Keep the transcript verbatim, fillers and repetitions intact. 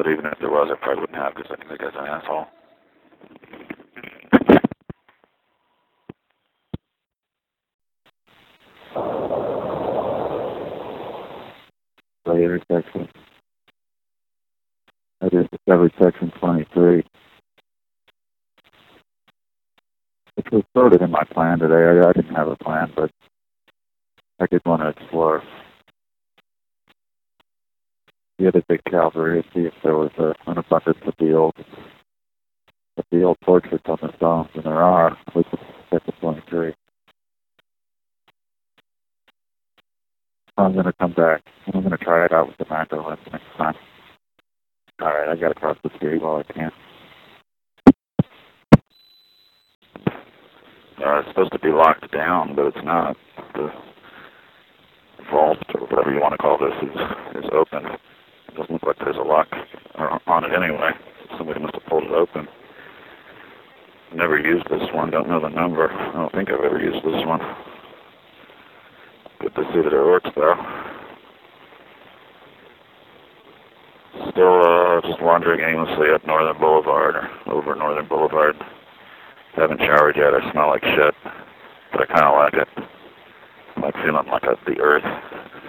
But even if there was, I probably wouldn't have because I think the guy's an asshole. Later section. I just discovered section twenty-three. Which was sort of in my plan today. I, I didn't have a plan, but I did want to explore the other big Calvary and see if there was a, an abundance of the old of the old portraits on the stones, and there are, which is section twenty-three. I'm going to come back. I'm going to try it out with the mandolin next time. Alright, I got to cross the street while I can. Uh, it's supposed to be locked down, but it's not. The vault, or whatever you want to call this, is, is open. It doesn't look like there's a lock on it anyway. Somebody must have pulled it open. Never used this one, don't know the number. I don't think I've ever used this one. Good to see that it works, though. Still uh, just wandering aimlessly up Northern Boulevard, or over Northern Boulevard. Haven't showered yet, I smell like shit, but I kind of like it. I'm like feeling like a, the earth.